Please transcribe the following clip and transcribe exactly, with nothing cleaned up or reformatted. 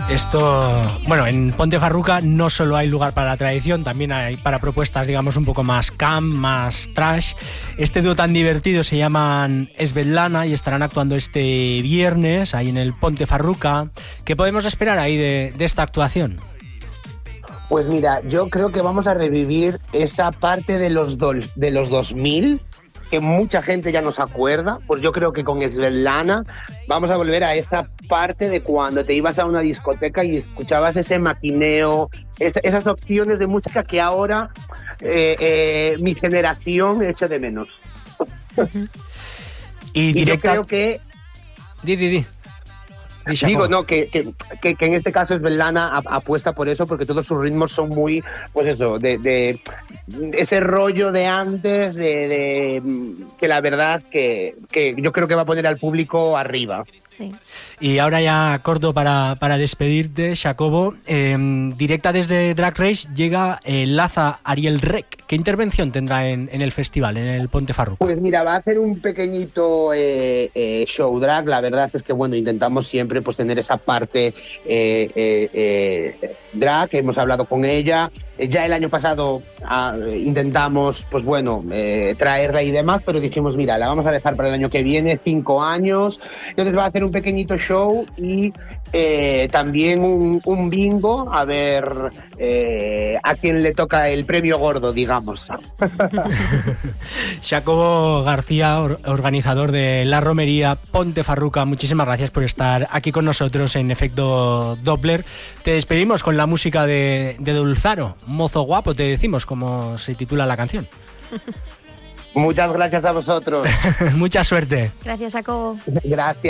Esto, bueno, en Ponte Farruca no solo hay lugar para la tradición, también hay para propuestas, digamos, un poco más camp, más trash. Este dúo tan divertido se llaman Svetlana y estarán actuando este viernes ahí en el Ponte Farruca. ¿Qué podemos esperar ahí de, de esta actuación? Pues mira, yo creo que vamos a revivir esa parte de los, do, de los dos mil, que mucha gente ya no se acuerda. Pues yo creo que con Svetlana vamos a volver a esa parte de cuando te ibas a una discoteca y escuchabas ese maquineo, es, esas opciones de música que ahora eh, eh, mi generación echa de menos. Y, directa... y yo creo que... Di, di, di. Digo, no, que, que, que, que en este caso Svetlana apuesta por eso, porque todos sus ritmos son muy, pues eso, de, de ese rollo de antes, de, de que la verdad que, que yo creo que va a poner al público arriba. Sí. Y ahora ya corto para, para despedirte, Jacobo. Eh, directa desde Drag Race llega eh, Laza Ariel Rec. ¿Qué intervención tendrá en, en el festival, en el Ponte Farruca? Pues mira, va a hacer un pequeñito eh, eh, show drag. La verdad es que, bueno, intentamos siempre pues tener esa parte eh, eh, eh, drag. Hemos hablado con ella. Ya el año pasado ah, intentamos, pues bueno, eh, traerla y demás, pero dijimos, mira, la vamos a dejar para el año que viene, cinco años. Entonces va a hacer un pequeñito show y eh, también un, un bingo, a ver eh, a quién le toca el premio gordo, digamos. Jacobo García, or- organizador de la romería Ponte Farruca, muchísimas gracias por estar aquí con nosotros en Efecto Doppler. Te despedimos con la música de, de Dulzaro. Mozo guapo, te decimos, como se titula la canción. Muchas gracias a vosotros. Mucha suerte. Gracias, Jacobo. Gracias.